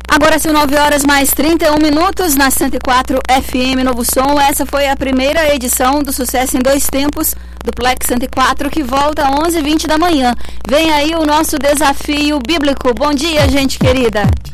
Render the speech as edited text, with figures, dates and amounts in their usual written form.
Agora são 9 horas mais 31 minutos na 104 FM Novo Som. Essa foi a primeira edição do Sucesso em Dois Tempos do Plex 104, que volta às 11h20 da manhã. Vem aí o nosso desafio bíblico. Bom dia, gente querida.